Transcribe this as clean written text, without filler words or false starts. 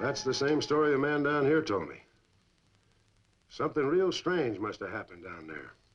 That's the same story the man down here told me. Something real strange must have happened down there.